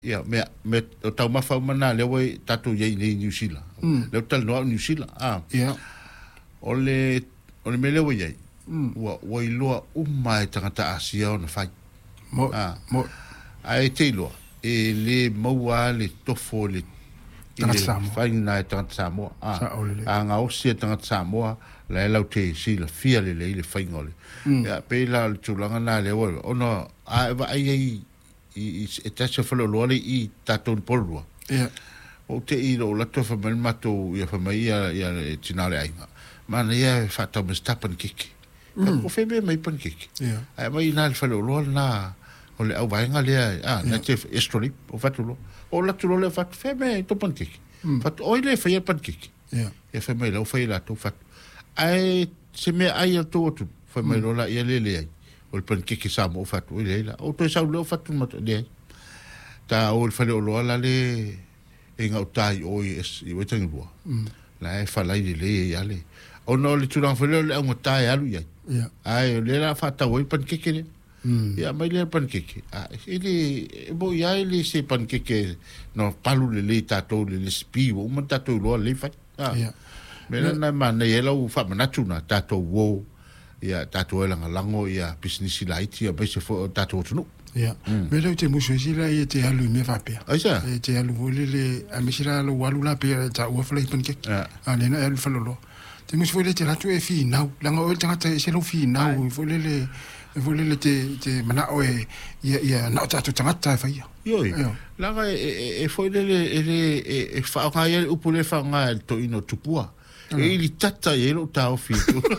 Ia, me o tau mawhau mana le wai tatou iei nei New Zealand. Leo tal noa New Zealand. Ia. O le me leo iei. Ua iloa umai tangata Asia o na whai. Mo. Ai te iloa. E le maua le tofo le whai nai tangata Samoa. A ngā osia tangata Samoa la e lau te sila fia le le whai ngole. Ia, pe la le tūlanga nā le wai. Ono, a ewa ai e tasa whaloloale i tātou ni polua. Ia. O te i lo lato whamai mato ia whamai ia tinale ainga. Mana ia e whatau mesta pankiki. O wheme mai pankiki. Ia. Ai mai nā le whaloloale nā o le au vaenga lea. Nā te estrolip o whatulo. O lato lo le whatu wheme to pankiki. Whatu oile whaia pankiki. Ia. Ia whamai lau whai lato whatu. Ai se mea ai al tō atu. Whamai lola ia lele ai. O le pankiki sa mo fatu i leila. O toi sau leo fatu mata nei. Ta o le whale o loa la le e ngau tai o i wetangi lua. La e whalai le i ale. O no le turang whale o le au ngatai alu iai. Ai le la whatau i pankiki le. Ia mai le pankiki. E mo iai le se pankiki no palu le tatou le spi o man tatou loa le whai. Mena nai mana e lau whamanatuna tatou wou. Ia tātou e langa lango ia business laiti ia baise fo tātou tunu. Ia. Me lau te muso sila ia te alu me whapea. Aisa? E te alu wole le amisira alo walu la pea ta ua whalai pankek. Lena e alu whalolo. Te muso wole te ratu e whi nau. Langa oe tangata e selo whi nau. Wole le te mana oe ia nao tātou tangata e whaia. Ioi. Langa e whoile e whaonga ia upule whaonga e to ino tupua. E ili tata e ero tau whi.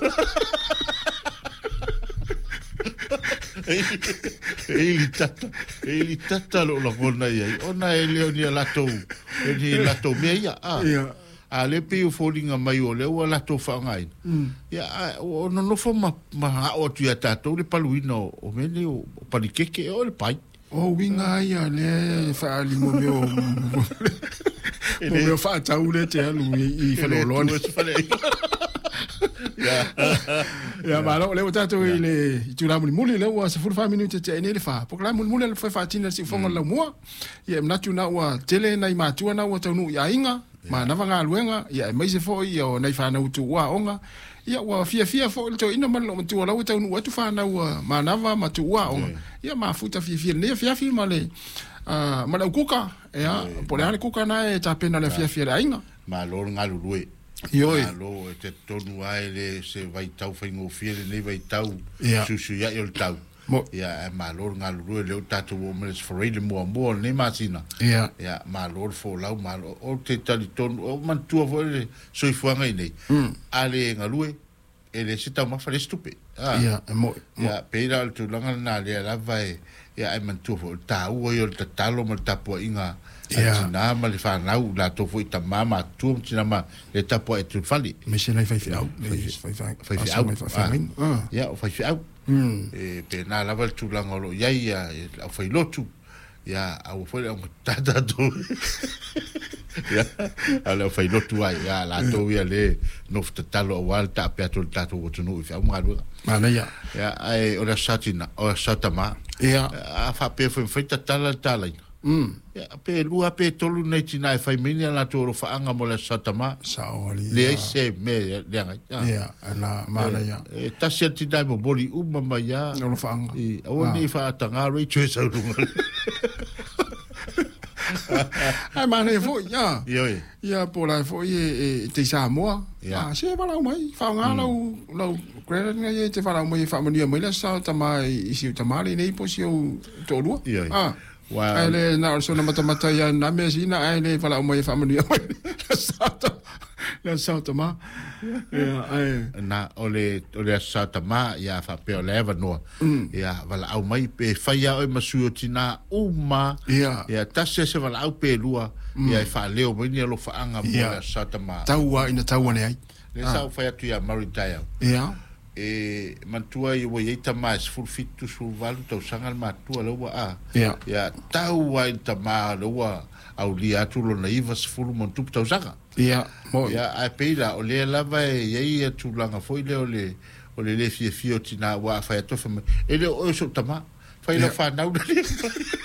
Eli tata lo la kona ia. Ona e leo ni lato. E ni lato mea ia. A le pe o folinga mai o leo a lato whaangai. Ia, o no fa ma hao atu ia tatou le paluina o mene o panikeke o le pai. O winga ia le whaali mo meo. Mo meo whaatau le te alu i whalolone. Ya malo le tato ile tula muli le wa se fu fa minute te ene le fa po la muli le fa tina si fonga la mo ye na tuna wa tele na ma tu na wa tonu ya inga ma na vanga luenga ya mai se fo yo na fa na tu wa onga ya wa fia fo to ina man lo tu la tonu wa tu fa na wa ma na va ma tu wa onga ya ma futa fia ne fia ma le ma la kuka ya po le kuka na e ta pena le fia la inga ma lo ngalu lue. Ioi. Alo, te tonu ai le se vai tau whaingo whiere nei vai tau susu ia il tau. Ia, ma lor ngā lurue leo tātou o meres whareile mua nei mātina. Ia, ma lor fo lau, ma lor, o te tali tonu, o mantua fo ele soifuanga i nei. Ale ngā lue, ele se tau mawhare stupe. Ia, mo. Ia, peira al tu langa nā lea lava e, ia, ai mantua fo, tā ua i o le talo ma le tapua inga. Tina ma le whanau la tofu i ta mama tuam tina ma le tapua e tu whali. Me se nei whaifi au. Whaifi au. Ia, o whaifi au. Pe nā lava le tūlanga lo iai au whailotu. Ia, au whai au tata tu. Ia, au whailotu ai. Ia, la tau ia le nofta talo a wale ta apea tolu tato o tunu i whiau mga rua. Mana ia. Ia, ai o la satina, o la satama. Ia. A whapea whaita tala tala inga. Ya pe lua pe tolu nei tina e fai mini ala toro whaanga mo le satama. Saori. Le se me leanga. Ia, ala mana ia. Tasia tina mo boli umama ia. Nolo whaanga. Awa ni whaatanga rei tue saurunga. Ai mana e fo, ia. Ioi. Ia pola e fo i te Samoa. Ia. Se walau mai, whaanga lau credit nga i te walau mai whaamania mai la satama i siu tamari nei po siu tōrua. Ioi. Ai le na so na mata ya na me sina ai le fala mo fa mani la salta ma ya ai na ole salta ma ya fa pe ole no ya vala au mai pe fa ya o masuo tina uma ya tase se vala au pe lua ya fa leo mo ni lo fa anga mo la salta ma taua ina taua ne ai le sa fa ya tu ya maritaya ya e mantua i wai eita mais full fit tu sul valu tau sangal matua lo wa ya tau wa ta ma lo wa au li atu lo na ivas full montup tau sanga mo ya a peila o le lava e ia tu langa foi le le fio tina wa fa to fa ele o so tama fa ila fa na